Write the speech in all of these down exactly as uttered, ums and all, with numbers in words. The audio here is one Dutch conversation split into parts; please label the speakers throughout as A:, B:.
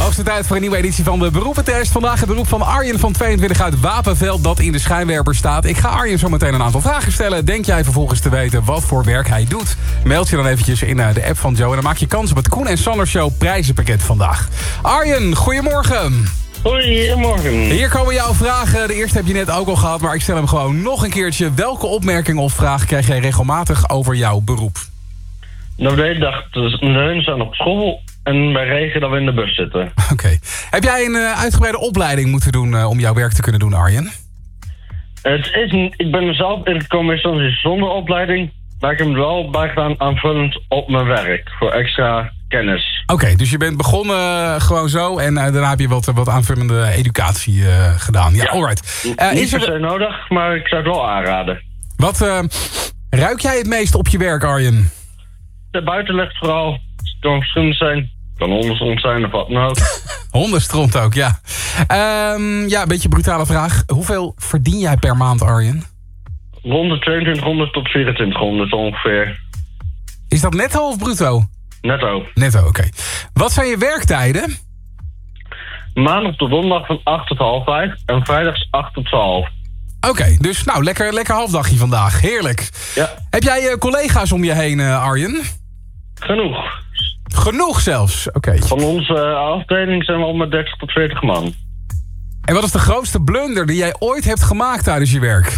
A: Hoogste tijd voor een nieuwe editie van de beroepentest. Vandaag het beroep van Arjen van tweeëntwintig uit Wapenveld dat in de schijnwerper staat. Ik ga Arjen zo meteen een aantal vragen stellen. Denk jij vervolgens te weten wat voor werk hij doet? Meld je dan eventjes in de app van Joe en dan maak je kans op het Koen en Sander Show prijzenpakket vandaag. Arjen, goedemorgen.
B: Goedemorgen.
A: Hier komen jouw vragen. De eerste heb je net ook al gehad, maar ik stel hem gewoon nog een keertje. Welke opmerking of vraag krijg jij regelmatig over jouw beroep?
B: Nou, de hele dag de hun zijn op school en bij regen dat we in de bus zitten.
A: Oké. Okay. Heb jij een uh, uitgebreide opleiding moeten doen uh, om jouw werk te kunnen doen, Arjen?
B: Het is een, ik ben er zelf ingekomen soms zonder opleiding, maar ik heb hem wel bijgedaan aanvullend op mijn werk voor extra kennis.
A: Oké, okay, dus je bent begonnen uh, gewoon zo en uh, daarna heb je wat, wat aanvullende educatie uh, gedaan. Ja, ja. Alright.
B: Uh, Niet per se er... nodig, maar ik zou het wel aanraden.
A: Wat uh, ruik jij het meest op je werk, Arjen?
B: De buitenlucht vooral. Het kan verschillend zijn. Het kan hondenstront zijn of wat dan ook.
A: Hondenstront ook, ja. Um, ja, een beetje een brutale vraag. Hoeveel verdien jij per maand, Arjen?
B: Rond de tweeëntwintighonderd tot vierentwintighonderd ongeveer.
A: Is dat netto of bruto?
B: Netto.
A: Netto, oké. Okay. Wat zijn je werktijden?
B: Maandag tot donderdag van acht tot half vijf en vrijdags acht tot twaalf.
A: Oké, okay, dus nou, lekker, lekker halfdagje vandaag. Heerlijk.
B: Ja.
A: Heb jij uh, collega's om je heen, uh, Arjen?
B: Genoeg.
A: Genoeg zelfs, oké. Okay.
B: Van onze uh, afdeling zijn we al met dertig tot veertig man.
A: En wat is de grootste blunder die jij ooit hebt gemaakt tijdens je werk?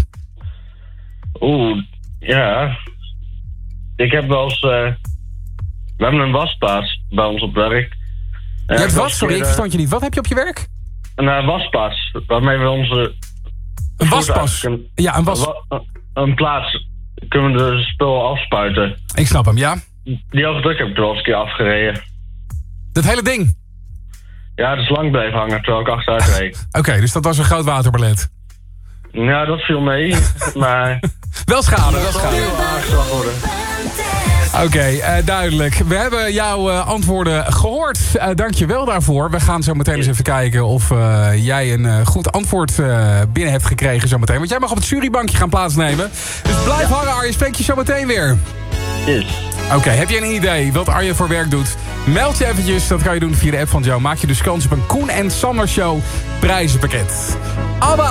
B: Oeh, ja. Ik heb wel eens... Uh, we hebben een wasplaats bij ons op werk.
A: Je hebt wat? Sorry, ik verstand je niet. Wat heb je op je werk?
B: Een uh, wasplaats, waarmee we onze...
A: Een waspas? Kunnen, ja, een was...
B: Een, een plaats. Kunnen we de spul afspuiten.
A: Ik snap hem, ja.
B: Die hoge druk heb ik er wel eens een keer afgereden.
A: Dat hele ding?
B: Ja, het is lang blijven hangen terwijl ik achteruit reed.
A: Oké, okay, dus dat was een groot waterballet.
B: Ja, dat viel mee, maar...
A: wel schade, wel schade.
B: Heel aangeslag worden.
A: Oké, okay, uh, duidelijk. We hebben jouw uh, antwoorden gehoord. Uh, Dank je wel daarvoor. We gaan zo meteen eens even kijken of uh, jij een uh, goed antwoord uh, binnen hebt gekregen zo meteen. Want jij mag op het jurybankje gaan plaatsnemen. Dus blijf ja. hangen, Arjen. Spreek je zo meteen weer.
B: Yes.
A: Oké, okay, heb je een idee wat Arjen voor werk doet? Meld je eventjes, dat kan je doen via de app van Joe. Maak je dus kans op een Koen en Sander Show prijzenpakket. Abba!